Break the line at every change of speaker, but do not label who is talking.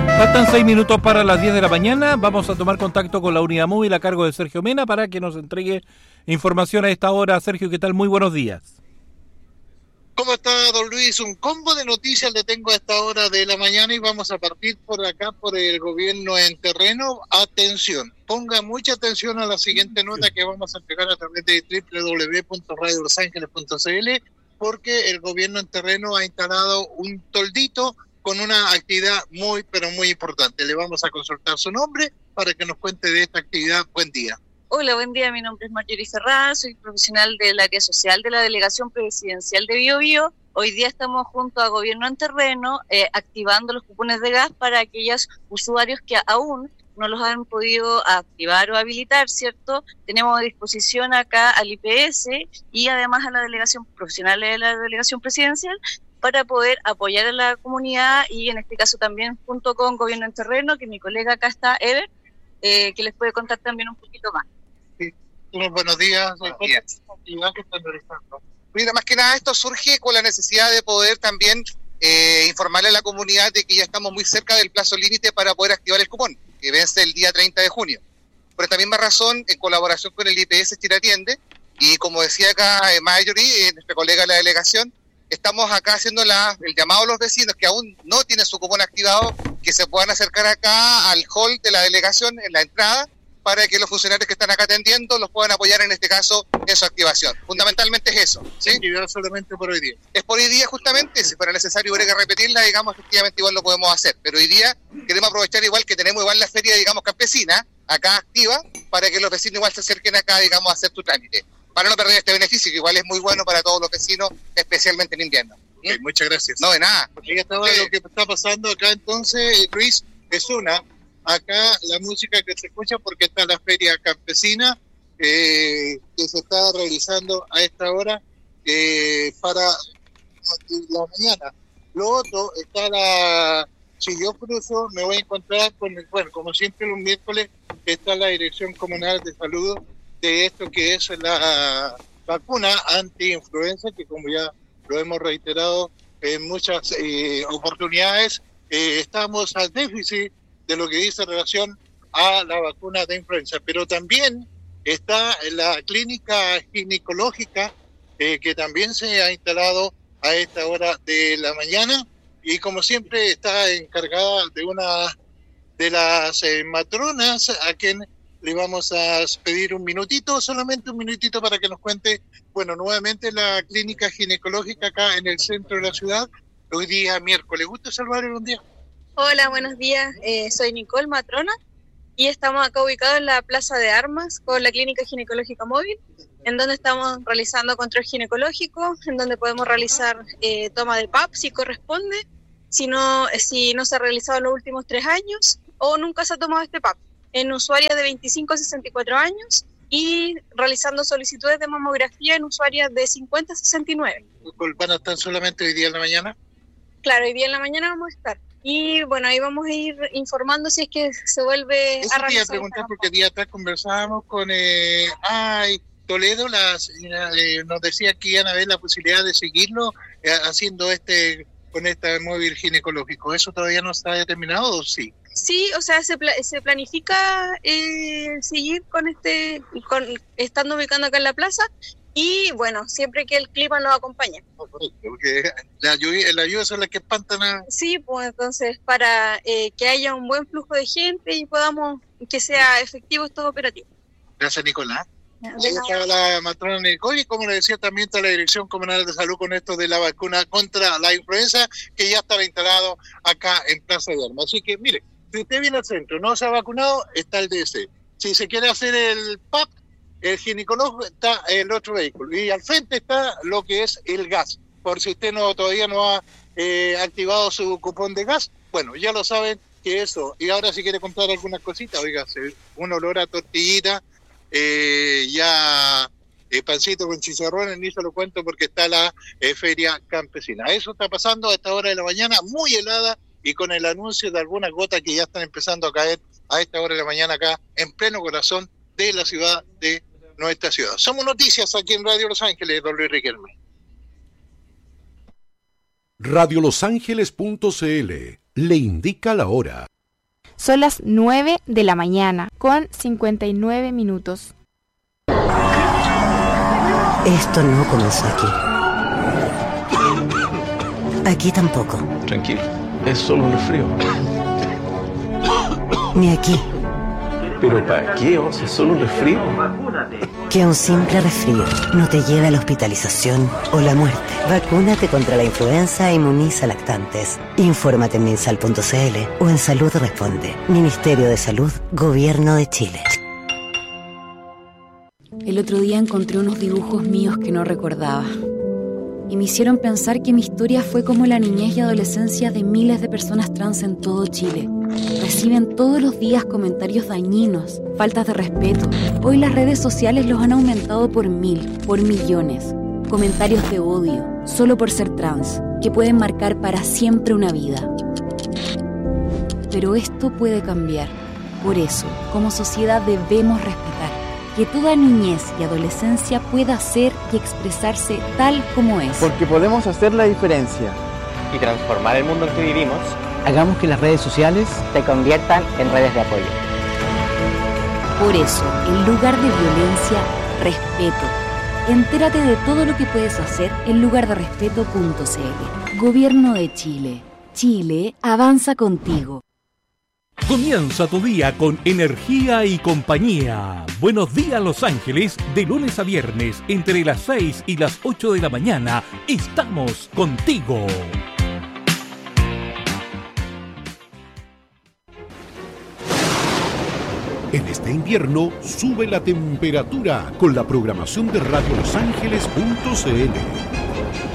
Faltan 6 minutos para las 10 de la mañana. Vamos a tomar contacto con la unidad móvil a cargo de Sergio Mena para que nos entregue información a esta hora. Sergio, ¿qué tal? Muy buenos días.
¿Cómo está, don Luis? Un combo de noticias le tengo a esta hora de la mañana y vamos a partir por acá, por el gobierno en terreno. Atención, ponga mucha atención a la siguiente nota que vamos a entregar a través de www.radiolosangeles.cl, porque el gobierno en terreno ha instalado un toldito con una actividad muy, pero muy importante. Le vamos a consultar su nombre para que nos cuente de esta actividad. Buen día.
Hola, buen día. Mi nombre es Marjorie Ferrada, soy profesional del área social de la Delegación Presidencial de Biobío. Hoy día estamos junto a Gobierno en Terreno activando los cupones de gas para aquellos usuarios que aún no los han podido activar o habilitar, ¿cierto? Tenemos a disposición acá al IPS y además a la Delegación Profesional de la Delegación Presidencial para poder apoyar a la comunidad y en este caso también junto con Gobierno en Terreno, que mi colega acá está, Ever, que les puede contar también un poquito más.
Sí. Buenos días.
Buenos días. Mira, más que nada esto surge con la necesidad de poder también informarle a la comunidad de que ya estamos muy cerca del plazo límite para poder activar el cupón, que vence el día 30 de junio. Por esta misma razón, en colaboración con el IPS Chile Atiende, y como decía acá Marjorie, nuestra colega de la delegación, estamos acá haciendo el llamado a los vecinos que aún no tienen su cupón activado, que se puedan acercar acá al hall de la delegación en la entrada para que los funcionarios que están acá atendiendo los puedan apoyar en este caso en su activación. Fundamentalmente es eso. ¿Sí?
Actividad solamente por hoy día.
Es por hoy día justamente, si fuera necesario hubiera que repetirla, digamos, efectivamente igual lo podemos hacer. Pero hoy día queremos aprovechar igual que tenemos igual la feria, digamos, campesina, acá activa, para que los vecinos igual se acerquen acá, digamos, a hacer tu trámite. Para no perder este beneficio, que igual es muy bueno para todos los vecinos, especialmente en invierno.
Okay, muchas gracias.
No, de nada.
Porque ya estaba lo que está pasando acá entonces, Luis, es acá la música que se escucha porque está la feria campesina que se está realizando a esta hora para la mañana. Lo otro está si yo cruzo me voy a encontrar con como siempre los miércoles está la Dirección Comunal de Salud de esto que es la vacuna anti-influenza, que como ya lo hemos reiterado en muchas oportunidades, estamos al déficit de lo que dice en relación a la vacuna de influenza, pero también está la clínica ginecológica que también se ha instalado a esta hora de la mañana y como siempre está encargada de una de las matronas a quien le vamos a pedir solamente un minutito para que nos cuente, nuevamente la clínica ginecológica acá en el centro de la ciudad, hoy día miércoles. ¿Gusta saludar un día?
Hola, buenos días. Soy Nicole, matrona, y estamos acá ubicados en la Plaza de Armas con la clínica ginecológica móvil, en donde estamos realizando control ginecológico, en donde podemos realizar toma de PAP si corresponde, si no se ha realizado en los últimos 3 años o nunca se ha tomado este PAP. En usuarias de 25 a 64 años y realizando solicitudes de mamografía en usuarias de 50 a 69.
¿Van a estar solamente hoy día en la mañana?
Claro, hoy día en la mañana vamos a estar. Y ahí vamos a ir informando si es que se vuelve a realizar.
Eso te iba a preguntar porque día atrás conversábamos con Toledo, nos decía que iban a ver la posibilidad de seguirlo haciendo con este móvil ginecológico. ¿Eso todavía no está determinado o sí?
Sí, o sea, se planifica seguir estando ubicando acá en la plaza y siempre que el clima nos acompañe.
Porque las lluvias son las que espantan a...
Sí, pues entonces para que haya un buen flujo de gente y podamos que sea efectivo estos operativos.
Gracias, Nicolás. Ahí está la matrona Nicole y como le decía también está la Dirección Comunal de Salud con esto de la vacuna contra la influenza que ya estaba instalado acá en Plaza de Armas. Así que mire, si usted viene al centro, no se ha vacunado, está el DC. Si se quiere hacer el PAP, el ginecólogo, está el otro vehículo. Y al frente está lo que es el gas. Por si usted todavía no ha activado su cupón de gas, ya lo saben que eso. Y ahora si quiere comprar algunas cositas, oiga, un olor a tortillita, pancito con chicharrones, ni se lo cuento porque está la feria campesina. Eso está pasando a esta hora de la mañana, muy helada, y con el anuncio de algunas gotas que ya están empezando a caer a esta hora de la mañana acá, en pleno corazón de la ciudad de nuestra ciudad. Somos noticias aquí en Radio Los Ángeles, don Luis Riquelme.
Radiolosangeles.cl le indica la hora. Son las 9 de la mañana, con 59 minutos.
Esto no comenzó aquí. Aquí tampoco.
Tranquilo, es solo un resfrío.
Ni aquí.
¿Pero para qué, Oz? ¿Es solo un resfrío?
Que un simple resfrío no te lleve a la hospitalización o la muerte. Vacúnate contra la influenza e inmuniza lactantes. Infórmate en minsal.cl o en Salud Responde. Ministerio de Salud, Gobierno de Chile.
El otro día encontré unos dibujos míos que no recordaba. Y me hicieron pensar que mi historia fue como la niñez y adolescencia de miles de personas trans en todo Chile. Reciben todos los días comentarios dañinos, faltas de respeto. Hoy las redes sociales los han aumentado por 1000, por millones. Comentarios de odio, solo por ser trans, que pueden marcar para siempre una vida. Pero esto puede cambiar. Por eso, como sociedad debemos respetar que toda niñez y adolescencia pueda ser y expresarse tal como es.
Porque podemos hacer la diferencia
y transformar el mundo en que vivimos.
Hagamos que las redes sociales
se conviertan en redes de apoyo.
Por eso, en lugar de violencia, respeto. Entérate de todo lo que puedes hacer en lugarderespeto.cl. Gobierno de Chile. Chile avanza contigo.
Comienza tu día con energía y compañía. Buenos días, Los Ángeles. De lunes a viernes, entre las 6 y las 8 de la mañana, estamos contigo.
En este invierno sube la temperatura con la programación de Radio Los Ángeles.cl.